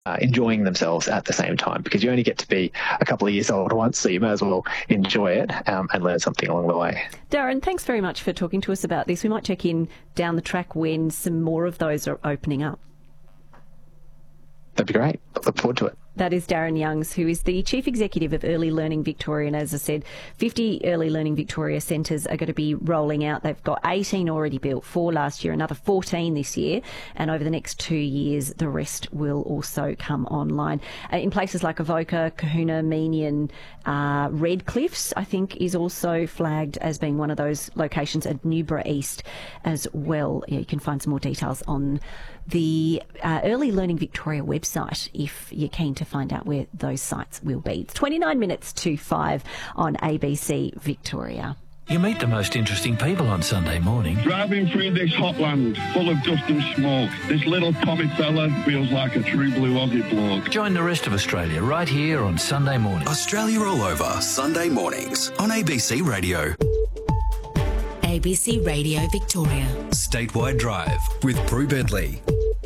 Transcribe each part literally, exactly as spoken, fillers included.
uh, enjoying themselves at the same time, because you only get to be a couple of years old once, so you may as well enjoy it um, and learn something along the way. Darren, thanks very much for talking to us about this. We might check in down the track when some more of those are opening up. That'd be great. Look forward to it. That is Darren Youngs, who is the Chief Executive of Early Learning Victoria. And as I said, fifty Early Learning Victoria centres are going to be rolling out. They've got eighteen already built, four last year, another fourteen this year. And over the next two years, the rest will also come online. Uh, in places like Avoca, Kahuna, Meenian, uh, Redcliffs, I think, is also flagged as being one of those locations, at Newborough East as well. Yeah, you can find some more details on the uh, Early Learning Victoria website if you're keen to find out where those sites will be. It's twenty-nine minutes to five on A B C Victoria. You meet the most interesting people on Sunday morning. Driving through this hot land full of dust and smoke, this little Tommy fella feels like a true blue Aussie bloke. Join the rest of Australia right here on Sunday morning. Australia All Over, Sunday mornings on A B C Radio. A B C Radio Victoria. Statewide Drive with Prue Bentley.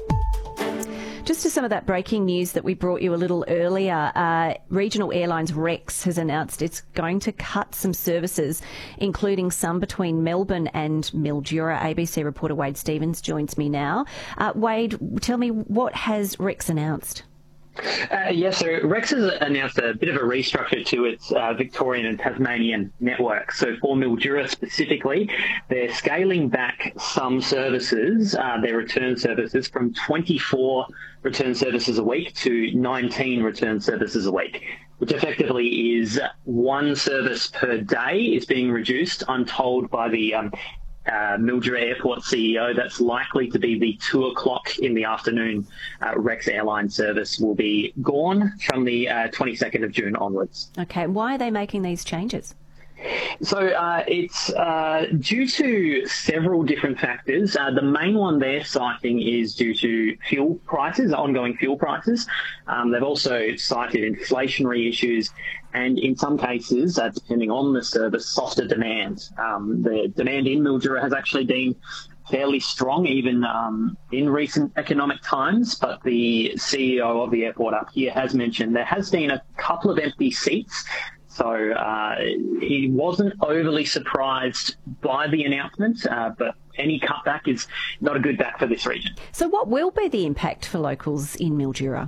Just to some of that breaking news that we brought you a little earlier, uh, Regional Airlines Rex has announced it's going to cut some services, including some between Melbourne and Mildura. A B C reporter Wade Stevens joins me now. Uh, Wade, tell me, what has Rex announced? Uh, yes, so Rex has announced a bit of a restructure to its uh, Victorian and Tasmanian network. So for Mildura specifically, they're scaling back some services, uh, their return services, from twenty-four return services a week to nineteen return services a week, which effectively is one service per day is being reduced. I'm told by the um, Uh, Mildura Airport C E O that's likely to be the two o'clock in the afternoon uh, Rex airline service will be gone from the uh, twenty-second of June onwards. Okay, why are they making these changes? So uh, it's uh, due to several different factors. Uh, the main one they're citing is due to fuel prices, ongoing fuel prices. Um, they've also cited inflationary issues, and in some cases, uh, depending on the service, softer demand. Um, the demand in Mildura has actually been fairly strong, even um, in recent economic times, but the C E O of the airport up here has mentioned there has been a couple of empty seats. So uh, he wasn't overly surprised by the announcement, uh, but any cutback is not a good back for this region. So what will be the impact for locals in Mildura?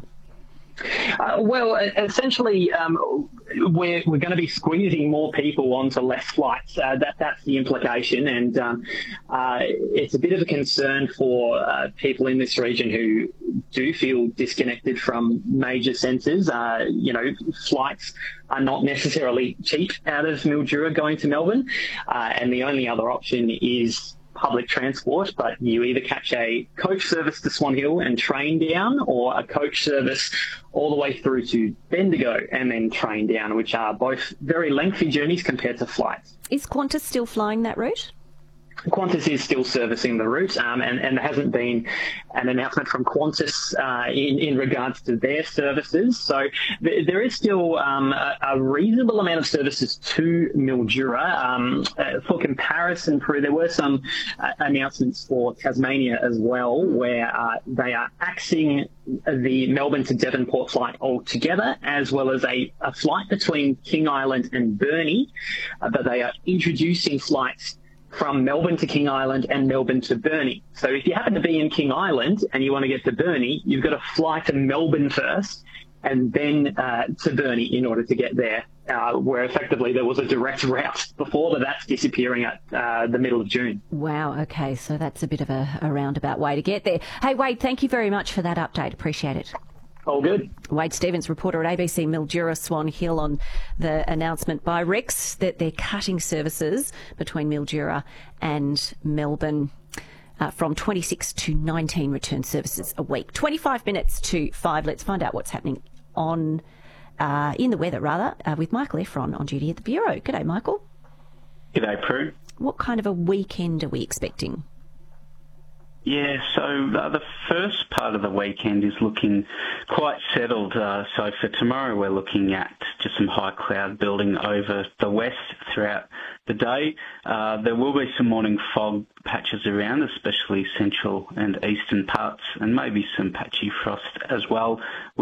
Uh, well, essentially, um, we're, we're going to be squeezing more people onto less flights. Uh, that, that's the implication, and um, uh, it's a bit of a concern for uh, people in this region who do feel disconnected from major centres. Uh, you know, flights are not necessarily cheap out of Mildura going to Melbourne, uh, and the only other option is public transport, but you either catch a coach service to Swan Hill and train down, or a coach service all the way through to Bendigo and then train down, which are both very lengthy journeys compared to flights. Is Qantas still flying that route? Qantas is still servicing the route, um, and, and there hasn't been an announcement from Qantas uh, in, in regards to their services. So th- there is still um, a, a reasonable amount of services to Mildura. Um, uh, for comparison, Prue, there were some uh, announcements for Tasmania as well, where uh, they are axing the Melbourne to Devonport flight altogether, as well as a, a flight between King Island and Burnie, uh, but they are introducing flights from Melbourne to King Island and Melbourne to Burnie. So if you happen to be in King Island and you want to get to Burnie, you've got to fly to Melbourne first and then uh, to Burnie in order to get there, uh, where effectively there was a direct route before, but that's disappearing at uh, the middle of June. Wow, okay, so that's a bit of a, a roundabout way to get there. Hey, Wade, thank you very much for that update. Appreciate it. All good. Wade Stevens, reporter at A B C Mildura Swan Hill, on the announcement by Rex that they're cutting services between Mildura and Melbourne uh, from twenty-six to nineteen return services a week. twenty-five minutes to five. Let's find out what's happening on uh, in the weather, rather, uh, with Michael Efron on duty at the Bureau. G'day, Michael. G'day, Prue. What kind of a weekend are we expecting? Yeah, so uh, the first part of the weekend is looking quite settled. Uh, so for tomorrow, we're looking at just some high cloud building over the west throughout the day. Uh, there will be some morning fog patches around, especially central and eastern parts, and maybe some patchy frost as well.